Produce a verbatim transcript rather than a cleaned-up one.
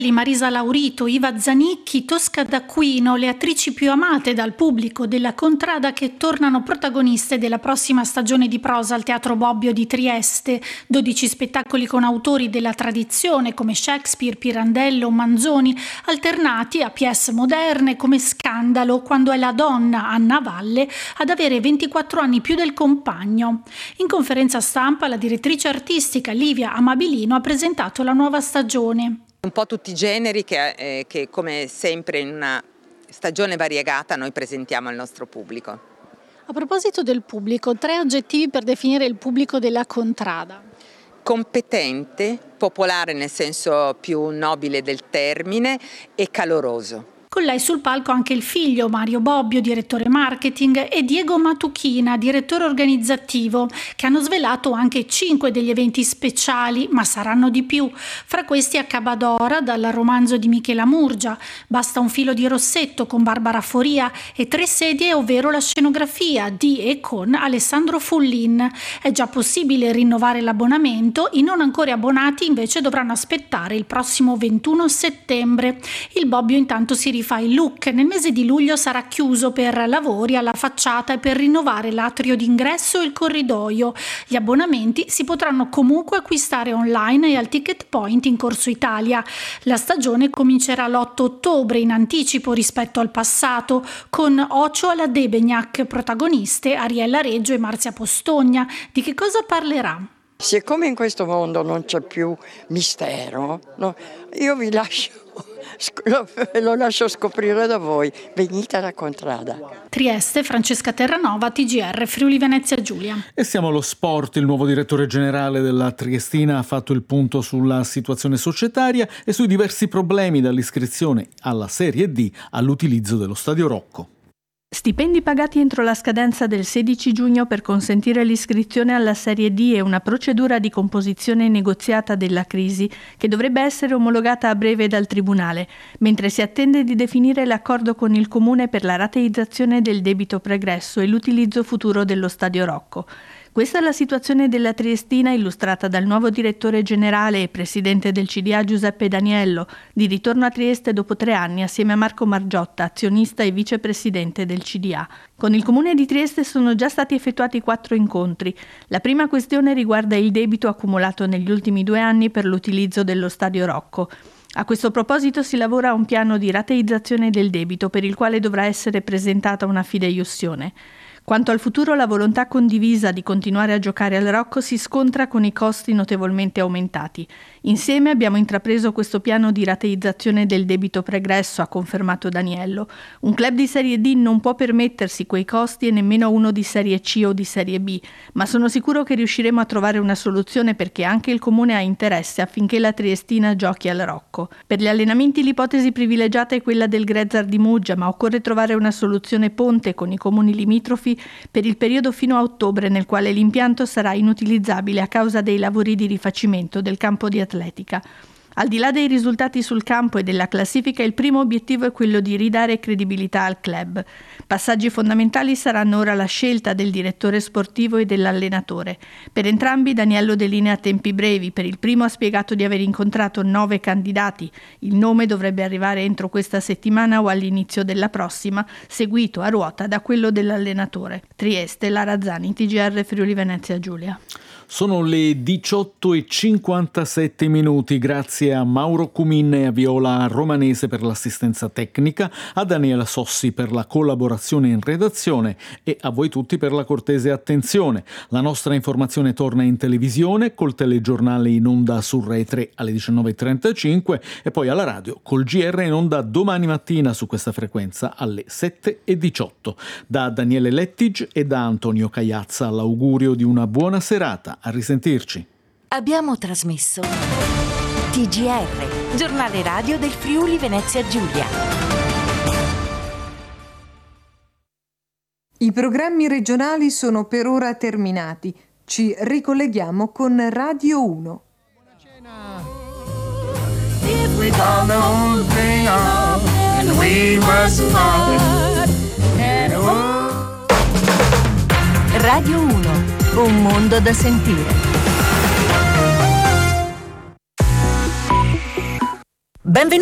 Marisa Laurito, Iva Zanicchi, Tosca D'Aquino, le attrici più amate dal pubblico della Contrada, che tornano protagoniste della prossima stagione di prosa al Teatro Bobbio di Trieste. dodici spettacoli con autori della tradizione come Shakespeare, Pirandello, Manzoni, alternati a pièce moderne come Scandalo, quando è la donna, Anna Valle, ad avere ventiquattro anni più del compagno. In conferenza stampa la direttrice artistica Livia Amabilino ha presentato la nuova stagione. Un po' tutti i generi che, eh, che come sempre in una stagione variegata noi presentiamo al nostro pubblico. A proposito del pubblico, tre aggettivi per definire il pubblico della Contrada. Competente, popolare nel senso più nobile del termine e caloroso. Con lei sul palco anche il figlio Mario Bobbio, direttore marketing, e Diego Matuchina, direttore organizzativo, che hanno svelato anche cinque degli eventi speciali, ma saranno di più. Fra questi Accabadora, dal romanzo di Michela Murgia, Basta un filo di rossetto con Barbara Foria e Tre sedie, ovvero la scenografia di e con Alessandro Fullin. È già possibile rinnovare l'abbonamento, i non ancora abbonati invece dovranno aspettare il prossimo ventuno settembre. Il Bobbio intanto si fa il look. Nel mese di luglio sarà chiuso per lavori alla facciata e per rinnovare l'atrio d'ingresso e il corridoio. Gli abbonamenti si potranno comunque acquistare online e al Ticket Point in Corso Italia. La stagione comincerà l'otto ottobre in anticipo rispetto al passato, con Ocio alla Debegnac, protagoniste Ariella Reggio e Marzia Postogna. Di che cosa parlerà? Siccome in questo mondo non c'è più mistero, no, io vi lascio, lo, lo lascio scoprire da voi. Venite alla Contrada. Trieste, Francesca Terranova, T G R, Friuli Venezia Giulia. E siamo allo sport. Il nuovo direttore generale della Triestina ha fatto il punto sulla situazione societaria e sui diversi problemi, dall'iscrizione alla Serie D all'utilizzo dello Stadio Rocco. Stipendi pagati entro la scadenza del sedici giugno per consentire l'iscrizione alla Serie D e una procedura di composizione negoziata della crisi che dovrebbe essere omologata a breve dal Tribunale, mentre si attende di definire l'accordo con il Comune per la rateizzazione del debito pregresso e l'utilizzo futuro dello Stadio Rocco. Questa è la situazione della Triestina illustrata dal nuovo direttore generale e presidente del C D A Giuseppe Daniello, di ritorno a Trieste dopo tre anni assieme a Marco Margiotta, azionista e vicepresidente del C D A. Con il Comune di Trieste sono già stati effettuati quattro incontri. La prima questione riguarda il debito accumulato negli ultimi due anni per l'utilizzo dello Stadio Rocco. A questo proposito si lavora a un piano di rateizzazione del debito per il quale dovrà essere presentata una fideiussione. Quanto al futuro, la volontà condivisa di continuare a giocare al Rocco si scontra con i costi notevolmente aumentati. Insieme abbiamo intrapreso questo piano di rateizzazione del debito pregresso, ha confermato Daniello. Un club di Serie D non può permettersi quei costi e nemmeno uno di Serie C o di Serie B, ma sono sicuro che riusciremo a trovare una soluzione perché anche il Comune ha interesse affinché la Triestina giochi al Rocco. Per gli allenamenti l'ipotesi privilegiata è quella del Grezzar di Muggia, ma occorre trovare una soluzione ponte con i comuni limitrofi per il periodo fino a ottobre, nel quale l'impianto sarà inutilizzabile a causa dei lavori di rifacimento del campo di atletica. Al di là dei risultati sul campo e della classifica, il primo obiettivo è quello di ridare credibilità al club. Passaggi fondamentali saranno ora la scelta del direttore sportivo e dell'allenatore. Per entrambi Daniello delinea tempi brevi. Per il primo ha spiegato di aver incontrato nove candidati. Il nome dovrebbe arrivare entro questa settimana o all'inizio della prossima, seguito a ruota da quello dell'allenatore. Trieste, Lara Zani, T G R Friuli Venezia Giulia. Sono le diciotto e cinquantasette minuti, grazie a Mauro Cumin e a Viola Romanese per l'assistenza tecnica, a Daniela Sossi per la collaborazione in redazione e a voi tutti per la cortese attenzione. La nostra informazione torna in televisione col telegiornale in onda su Rai tre alle diciannove e trentacinque e poi alla radio col G R in onda domani mattina su questa frequenza alle sette e diciotto. Da Daniele Lettig e da Antonio Cagliazza l'augurio di una buona serata. A risentirci. Abbiamo trasmesso T G R, giornale radio del Friuli Venezia Giulia. I programmi regionali sono per ora terminati. Ci ricolleghiamo con Radio uno. Radio uno. Un mondo da sentire. Benvenuti